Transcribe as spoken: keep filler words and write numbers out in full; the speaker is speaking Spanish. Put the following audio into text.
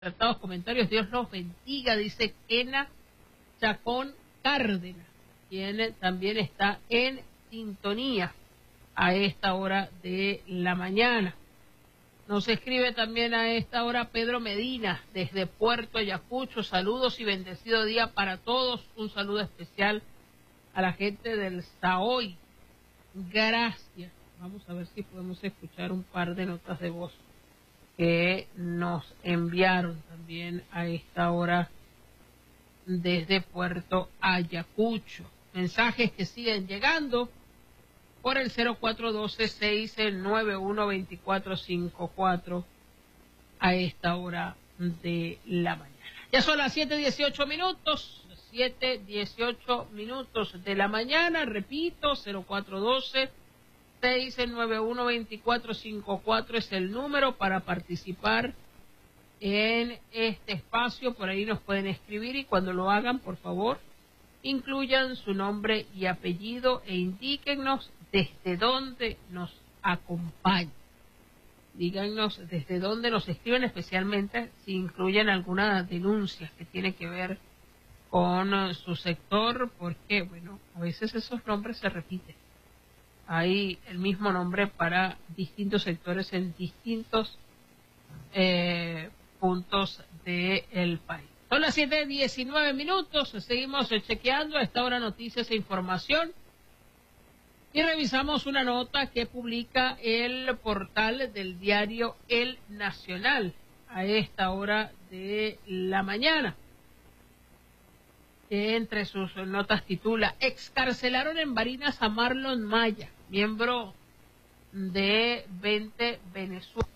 Tratados comentarios, Dios los bendiga, dice Kena Chacón Cárdenas, quien también está en sintonía a esta hora de la mañana. Nos escribe también a esta hora Pedro Medina desde Puerto Ayacucho. Saludos y bendecido día para todos. Un saludo especial a la gente del Saoy. Gracias. Vamos a ver si podemos escuchar un par de notas de voz que nos enviaron también a esta hora desde Puerto Ayacucho. Mensajes que siguen llegando por el cero cuatro uno dos, seis nueve uno, dos cuatro cinco cuatro a esta hora de la mañana. Ya son las siete dieciocho minutos, siete dieciocho minutos de la mañana, repito, cero cuatro uno dos, seis nueve uno, dos cuatro cinco cuatro es el número para participar en este espacio. Por ahí nos pueden escribir y cuando lo hagan, por favor, incluyan su nombre y apellido e indíquennos desde dónde nos acompañan. Díganos desde dónde nos escriben, especialmente si incluyen alguna denuncia que tiene que ver con uh, su sector, porque, bueno, a veces esos nombres se repiten. Hay el mismo nombre para distintos sectores en distintos eh, puntos del país. Son las siete diecinueve minutos, seguimos chequeando a esta hora noticias e información y revisamos una nota que publica el portal del diario El Nacional a esta hora de la mañana. Entre sus notas titula: excarcelaron en Barinas a Marlon Maya, miembro de veinte Venezuela.